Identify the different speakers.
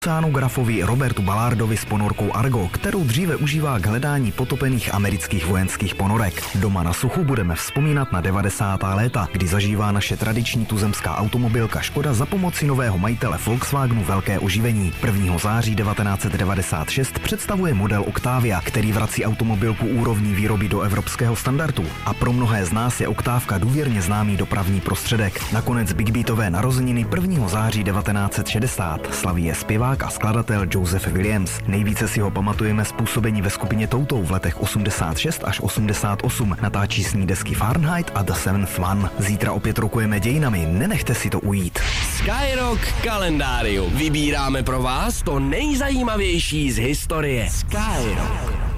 Speaker 1: Oceanografovi Robertu Ballardovi s ponorkou Argo, kterou dříve užívá k hledání potopených amerických vojenských ponorek. Doma na suchu budeme vzpomínat na 90. léta, kdy zažívá naše tradiční tuzemská automobilka Škoda za pomoci nového majitele Volkswagenu velké oživení. 1. září 1996 představuje model Octavia, který vrací automobilku úrovní výroby do evropského standardu. A pro mnohé z nás je Oktávka důvěrně známý dopravní prostředek. Nakonec big beatové narozeniny 1. září 1960 slaví je zpěvák a skladatel Joseph Williams. Nejvíce si ho pamatujeme z působení ve skupině Toutou v letech 86 až 88. Natáčí s ní desky Fahrenheit a The Seventh One. Zítra opět rokujeme dějinami, nenechte si to ujít.
Speaker 2: Skyrock kalendárium. Vybíráme pro vás to nejzajímavější z historie. Skyrock.